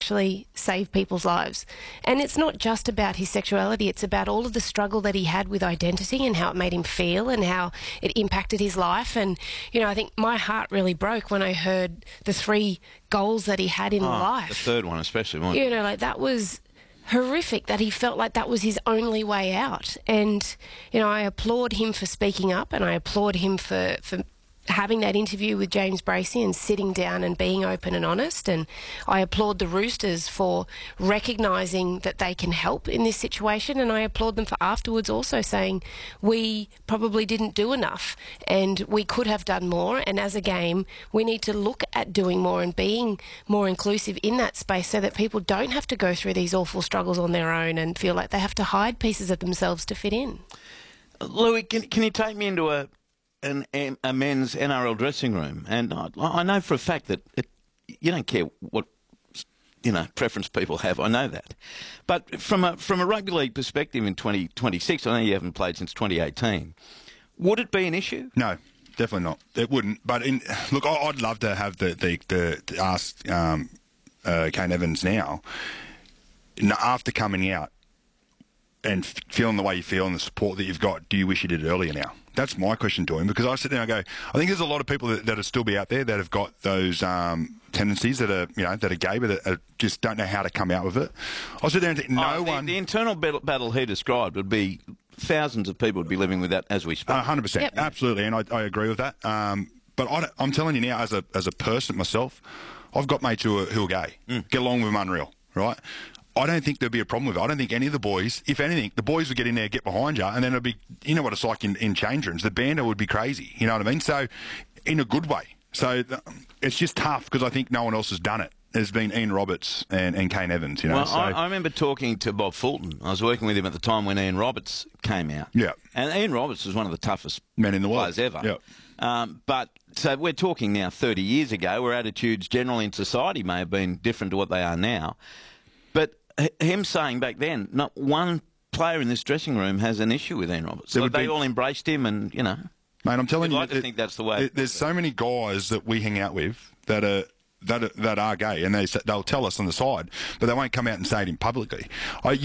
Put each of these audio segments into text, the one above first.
actually save people's lives. And it's not just about his sexuality, it's about all of the struggle that he had with identity and how it made him feel and how it impacted his life. And, you know, I think my heart really broke when I heard the 3 goals that he had in life. The third one especially. You know, like that was horrific, that he felt like that was his only way out. And, you know, I applaud him for speaking up, and I applaud him for having that interview with James Bracey and sitting down and being open and honest. And I applaud the Roosters for recognising that they can help in this situation, and I applaud them for afterwards also saying we probably didn't do enough and we could have done more, and as a game we need to look at doing more and being more inclusive in that space so that people don't have to go through these awful struggles on their own and feel like they have to hide pieces of themselves to fit in. Louis, can you take me into a men's NRL dressing room? And I know for a fact that you don't care what preference people have. I know that, but from a rugby league perspective in 2026, I know you haven't played since 2018. Would it be an issue? No, definitely not. It wouldn't. But look, I'd love to have the ask Kane Evans now, after coming out and feeling the way you feel and the support that you've got. Do you wish you did it earlier now? That's my question to him, because I sit there and go, I think there's a lot of people that are still be out there that have got those tendencies that are, that are gay, but that just don't know how to come out with it. I sit there and think the internal battle he described would be thousands of people would be living with that as we speak. 100%, yep. Absolutely, and I agree with that. But I'm telling you now, as a person myself, I've got mates who are gay. Get along with them unreal, right? I don't think there'd be a problem with it. I don't think any of the boys, if anything, the boys would get in there, get behind you, and then it'd be, you know what it's like in change rooms. The banter would be crazy, you know what I mean? So, in a good way. So, it's just tough because I think no one else has done it. There's been Ian Roberts and Kane Evans, you know. Well, I remember talking to Bob Fulton. I was working with him at the time when Ian Roberts came out. Yeah. And Ian Roberts was one of the toughest men in the world players ever. Yeah. But so we're talking now 30 years ago, where attitudes generally in society may have been different to what they are now. But him saying back then, not one player in this dressing room has an issue with Ian Roberts. They all embraced him, and Mate, I'm telling you, I'd like to think that's the way. There's so many guys that we hang out with that are gay, and they'll tell us on the side, but they won't come out and say it in publicly. I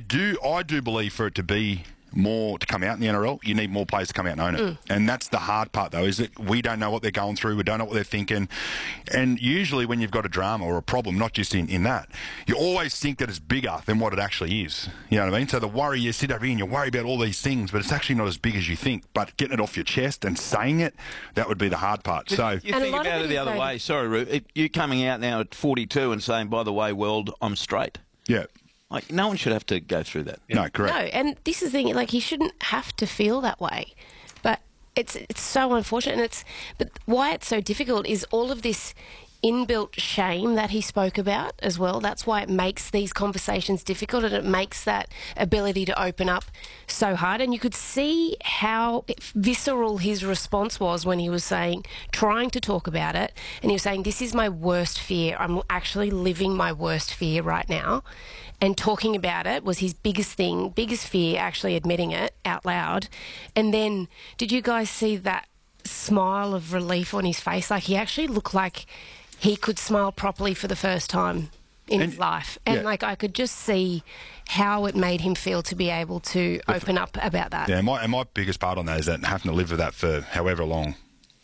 do believe for it to be more to come out in the NRL, you need more players to come out and own it. And that's the hard part, though, is that we don't know what they're going through, we don't know what they're thinking. And usually when you've got a drama or a problem, not just in that, you always think that it's bigger than what it actually is. You know what I mean? So the worry, you sit over here and you worry about all these things, but it's actually not as big as you think. But getting it off your chest and saying it, that would be the hard part. So you think about it the other way. Sorry, Ru, you coming out now at 42 and saying, by the way, world, I'm straight. Yeah. Like, no one should have to go through that. No, correct. No, and this is the thing, like, he shouldn't have to feel that way. But it's so unfortunate. And but why it's so difficult is all of this inbuilt shame that he spoke about as well. That's why it makes these conversations difficult, and it makes that ability to open up so hard. And you could see how visceral his response was when he was trying to talk about it, and he was saying, this is my worst fear. I'm actually living my worst fear right now. And talking about it was his biggest fear, actually admitting it out loud. And then, did you guys see that smile of relief on his face? Like, he actually looked like he could smile properly for the first time in his life. And, I could just see how it made him feel to be able to open up about that. Yeah, and my biggest part on that is that having to live with that for however long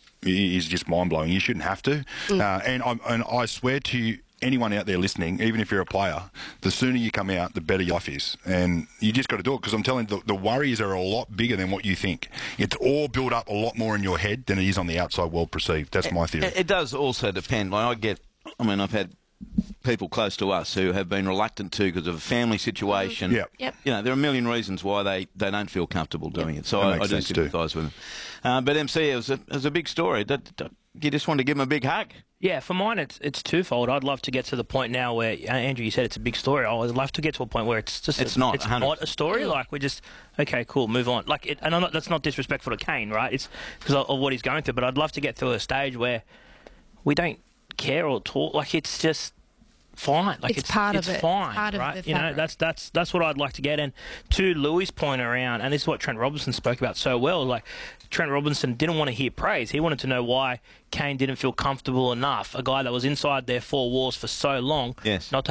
is just mind-blowing. You shouldn't have to. And I swear to you, anyone out there listening, even if you're a player, the sooner you come out, the better your life is. And you just got to do it, because I'm telling you, the worries are a lot bigger than what you think. It's all built up a lot more in your head than it is on the outside world perceived. That's my theory. It does also depend. I've had people close to us who have been reluctant to because of a family situation. Yep. You know, there are a million reasons why they don't feel comfortable doing it. So I do sympathise with them. But MC, it was a big story. You just want to give him a big hug. Yeah, for mine, it's twofold. I'd love to get to the point now where, Andrew, you said it's a big story. I would love to get to a point where it's not a story. Like, we're just, okay, cool, move on. Like, that's not disrespectful to Kane, right? It's because of what he's going through. But I'd love to get to a stage where we don't care or talk. Like, it's just fine. Like, it's part of it. It's fine, part right? Of the you know, that's what I'd like to get. And to Louis' point around, and this is what Trent Robinson spoke about so well. Like, Trent Robinson didn't want to hear praise. He wanted to know why Kane didn't feel comfortable enough. A guy that was inside their four walls for so long, not to